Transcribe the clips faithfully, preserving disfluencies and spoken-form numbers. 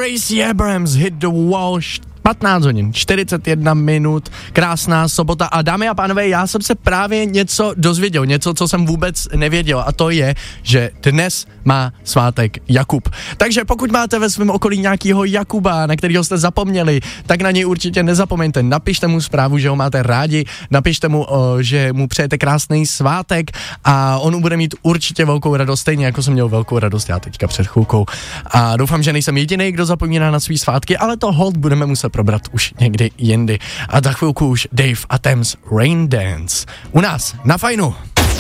Stacey Abrams hit the wall, patnáct hodin, čtyřicet jedna minut, krásná sobota a dámy a pánové, já jsem se právě něco dozvěděl, něco, co jsem vůbec nevěděl a to je, že dnes má svátek Jakub. Takže pokud máte ve svém okolí nějakýho Jakuba, na kterýho jste zapomněli, tak na něj určitě nezapomeňte, napište mu zprávu, že ho máte rádi, napište mu, o, že mu přejete krásný svátek a on bude mít určitě velkou radost, stejně jako jsem měl velkou radost já teďka před chvilkou. A doufám, že nejsem jediný, kdo zapomíná na svý svátky, ale to hold budeme muset probrat už někdy jindy. A za chvilku už Dave a Thames Rain Dance. U nás na Fajnu.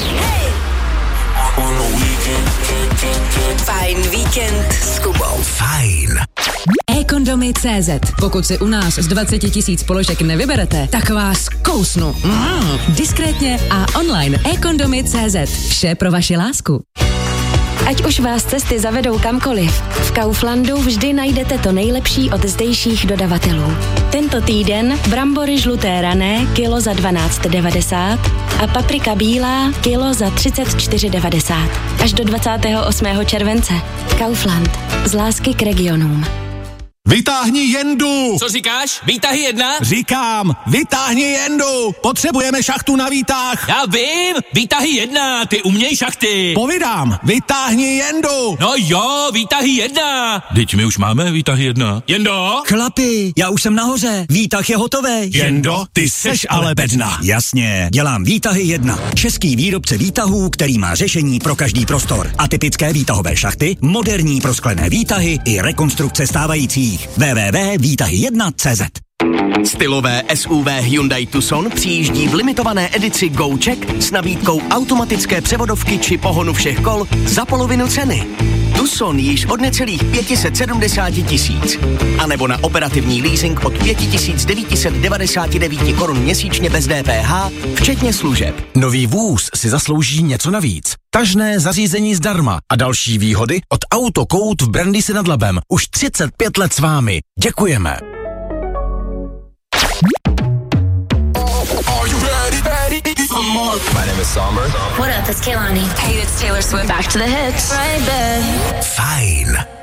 Fajn víkend s Kubou. Fajn. eKondomy tečka cé zet. Pokud si u nás z dvacet tisíc položek nevyberete, tak vás kousnu. Mm. Diskrétně a online eKondomy tečka cé zet. Vše pro vaši lásku. Ať už vás cesty zavedou kamkoliv, v Kauflandu vždy najdete to nejlepší od zdejších dodavatelů. Tento týden brambory žluté rané kilo za dvanáct devadesát a paprika bílá kilo za třicet čtyři devadesát. Až do dvacátého osmého července. Kaufland. Z lásky k regionům. Vytáhni Jendu! Co říkáš? Výtahy jedna? Říkám, vytáhni Jendu! Potřebujeme šachtu na výtah! Já vím! Výtahy jedna, ty uměj šachty! Povídám, vytáhni Jendu! No jo, výtahy jedna! Teď my už máme výtahy jedna. Jendo? Chlapi, já už jsem nahoře, výtah je hotový. Jendo, ty seš ale bedna. Jasně, dělám výtahy jedna. Český výrobce výtahů, který má řešení pro každý prostor. Atypické výtahové šachty, moderní prosklené výtahy i rekonstrukce stávajících. w w w tečka výtahy jedna tečka cé zet. Stylové S U V Hyundai Tucson přijíždí v limitované edici GoCheck s nabídkou automatické převodovky či pohonu všech kol za polovinu ceny. Tucson již od necelých pět set sedmdesát tisíc. A nebo na operativní leasing od pět tisíc devět set devadesát devět korun měsíčně bez D P H, včetně služeb. Nový vůz si zaslouží něco navíc. Tažné zařízení zdarma a další výhody od Autokout v Brandýse nad Labem. Už třicet pět let s vámi. Děkujeme. My name is Somber. What up, it's Kehlani. Hey, it's Taylor Swift. Back to the hits. Right back. Fajn.